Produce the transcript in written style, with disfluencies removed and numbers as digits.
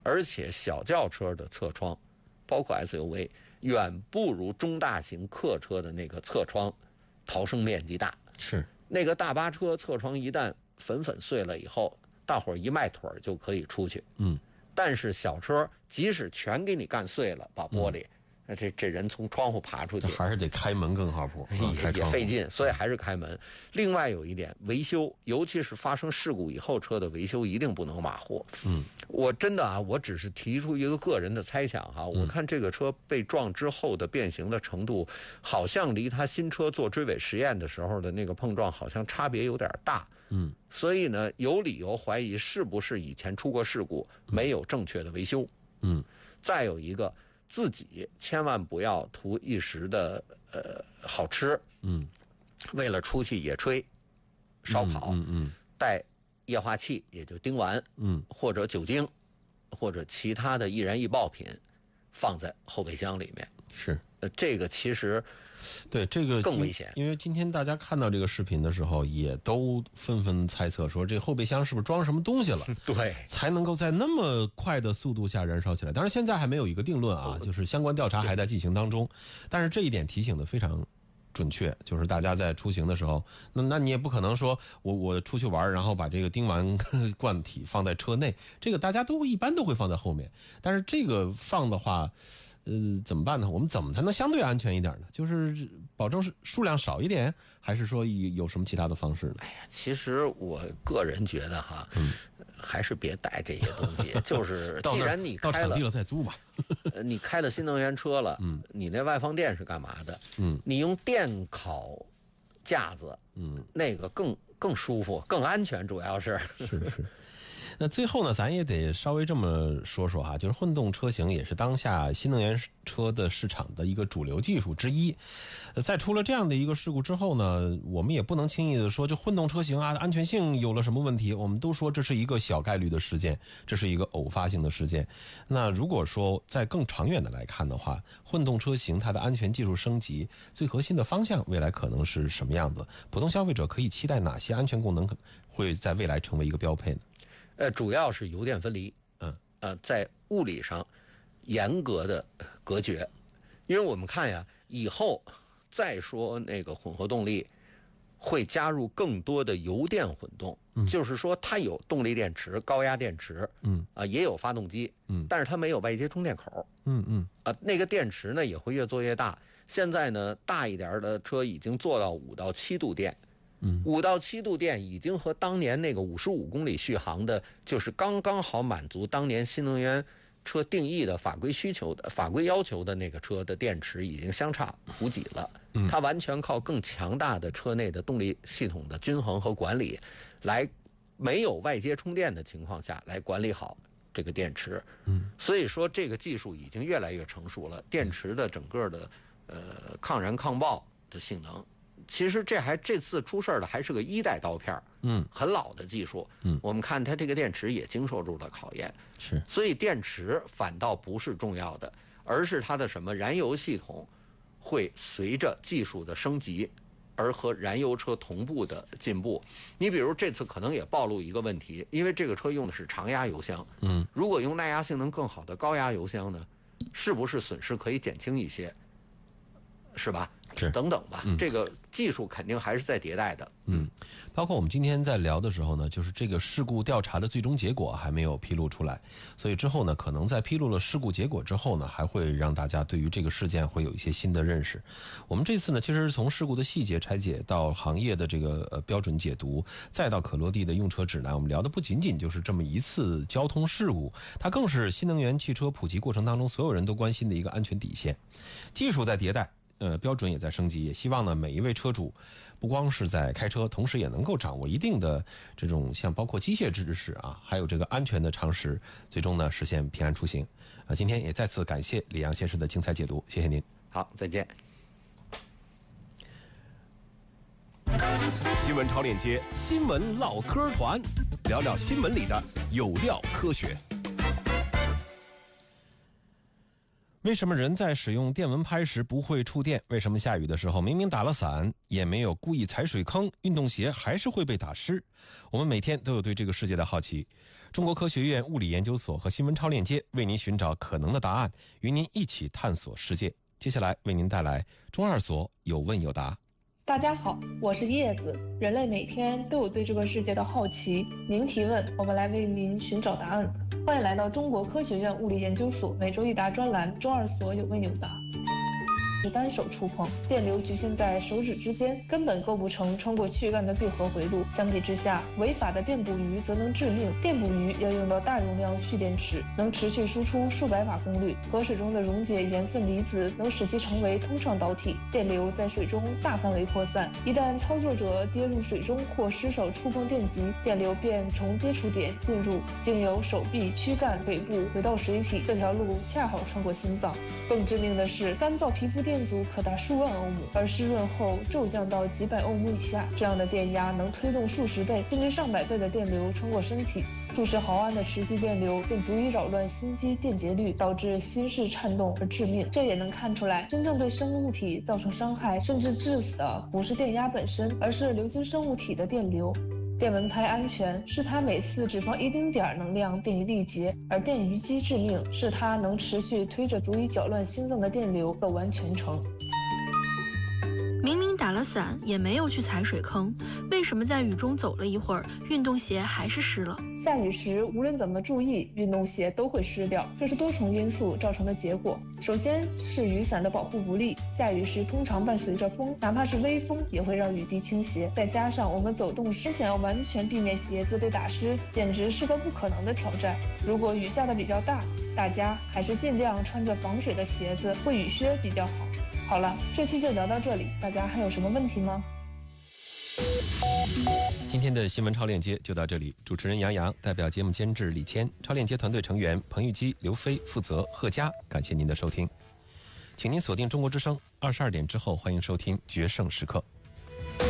而且小轿车的侧窗，包括 SUV， 远不如中大型客车的那个侧窗逃生面积大。 是那个大巴车侧窗一旦粉碎了以后，大伙儿一迈腿就可以出去。但是小车即使全给你干碎了，把玻璃，那这人从窗户爬出去还是得开门更靠谱， 也费劲，所以还是开门。另外有一点，维修，尤其是发生事故以后，车的维修一定不能马虎。我真的啊，我只是提出一个个人的猜想哈，我看这个车被撞之后的变形的程度，好像离他新车做追尾实验的时候的那个碰撞好像差别有点大。所以呢，有理由怀疑是不是以前出过事故，没有正确的维修。再有一个，自己千万不要图一时的好吃。为了出去野炊、烧烤，带液化气也就丁烷，或者酒精，或者其他的易燃易爆品放在后备箱里面。 是， 这个其实对这个更危险。 因为今天大家看到这个视频的时候，也都纷纷猜测说，这后备箱是不是装什么东西了？ 对， 才能够在那么快的速度下燃烧起来。当然，现在还没有一个定论啊，就是相关调查还在进行当中。但是这一点提醒的非常准确，就是大家在出行的时候，那你也不可能说我出去玩，然后把这个丁烷罐体放在车内，这个大家一般都会放在后面。但是这个放的话，怎么办呢？我们怎么才能相对安全一点呢？就是保证数量少一点，还是说有什么其他的方式呢？ 哎呀，其实我个人觉得哈，还是别带这些东西。就是既然你开了， 到场地了再租吧。 你开了新能源车了，你那外放电是干嘛的？你用电烤架子，那个更舒服、更安全，主要是。 是。那最后呢，咱也得稍微这么说说哈，就是混动车型也是当下新能源车的市场的一个主流技术之一。在出了这样的一个事故之后呢，我们也不能轻易的说这混动车型啊安全性有了什么问题，我们都说这是一个小概率的事件，这是一个偶发性的事件。那如果说在更长远的来看的话，混动车型它的安全技术升级最核心的方向未来可能是什么样子？普通消费者可以期待哪些安全功能会在未来成为一个标配呢？ 主要是油电分离，在物理上严格的隔绝。因为我们看呀，以后再说那个混合动力会加入更多的油电混动，就是说它有动力电池、高压电池，也有发动机，但是它没有外接充电口，那个电池呢也会越做越大。现在呢，大一点的车已经做到5到7度电。5到7度电已经和当年那个55公里续航的，就是刚刚好满足当年新能源车定义的法规需求的、法规要求的那个车的电池已经相差无几了。它完全靠更强大的车内的动力系统的均衡和管理，来没有外接充电的情况下来管理好这个电池。所以说这个技术已经越来越成熟了，电池的整个的抗燃抗爆的性能。其实这次出事的还是个1代刀片，很老的技术，我们看它这个电池也经受住了考验， 是， 所以电池反倒不是重要的，而是它的什么燃油系统会随着技术的升级而和燃油车同步的进步。你比如这次可能也暴露一个问题，因为这个车用的是长压油箱，如果用耐压性能更好的高压油箱呢，是不是损失可以减轻一些，是吧？等等吧，这个技术肯定还是在迭代的。 包括我们今天在聊的时候呢，就是这个事故调查的最终结果还没有披露出来，所以之后呢，可能在披露了事故结果之后呢，还会让大家对于这个事件会有一些新的认识。我们这次呢，其实从事故的细节拆解到行业的这个标准解读，再到可落地的用车指南，我们聊的不仅仅就是这么一次交通事故，它更是新能源汽车普及过程当中所有人都关心的一个安全底线。技术在迭代，标准也在升级，也希望呢每一位车主不光是在开车，同时也能够掌握一定的这种像包括机械知识啊，还有这个安全的常识，最终呢实现平安出行。今天也再次感谢李阳先生的精彩解读，谢谢您。 好，再见。 新闻超链接，新闻唠嗑团，聊聊新闻里的有料科学。 为什么人在使用电蚊拍时不会触电？为什么下雨的时候明明打了伞，也没有故意踩水坑，运动鞋还是会被打湿？我们每天都有对这个世界的好奇。 中国科学院物理研究所和新闻超链接为您寻找可能的答案，与您一起探索世界。接下来为您带来中二所有问有答。 大家好，我是叶子。人类每天都有对这个世界的好奇，您提问，我们来为您寻找答案。欢迎来到中国科学院物理研究所每周一答专栏中二所有问有答。是单手触碰，电流局限在手指之间，根本构不成穿过躯干的闭合回路。相比之下，违法的电捕鱼则能致命。电捕鱼要用到大容量蓄电池，能持续输出数百瓦功率。河水中的溶解盐分离子能使其成为通畅导体，电流在水中大范围扩散。一旦操作者跌入水中或失手触碰电极，电流便从接触点进入，经由手臂、躯干、腿部回到水体，这条路恰好穿过心脏。更致命的是，干燥皮肤电阻可达数万欧姆，而湿润后骤降到几百欧姆以下。这样的电压能推动数十倍甚至上百倍的电流穿过身体，数十毫安的持续电流便足以扰乱心肌电解率，导致心室颤动而致命。这也能看出来，真正对生物体造成伤害甚至致死的不是电压本身，而是流经生物体的电流。电蚊拍安全是它每次只放1丁点能量便已力竭，而电鱼机致命是它能持续推着足以搅乱心脏的电流走完全程。 明明打了伞，也没有去踩水坑，为什么在雨中走了一会儿，运动鞋还是湿了？ 下雨时无论怎么注意，运动鞋都会湿掉，这是多重因素造成的结果。首先是雨伞的保护不力，下雨时通常伴随着风，哪怕是微风也会让雨滴倾斜。再加上我们走动时想要完全避免鞋子被打湿，简直是个不可能的挑战。如果雨下的比较大，大家还是尽量穿着防水的鞋子或雨靴比较好。好了，这期就聊到这里，大家还有什么问题吗？ 今天的新闻超链接就到这里，主持人杨洋，代表节目监制李谦，超链接团队成员彭玉基、刘飞，负责贺佳，感谢您的收听，请您锁定中国之声，22点之后欢迎收听决胜时刻。